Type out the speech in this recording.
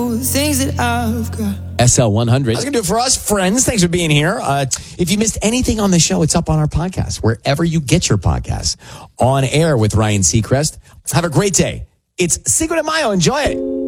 Things that I've got. SL100. That's going to do it for us, friends. Thanks for being here. If you missed anything on the show, it's up on our podcast, wherever you get your podcasts. On Air with Ryan Seacrest. Have a great day. It's Cinco de Mayo. Enjoy it.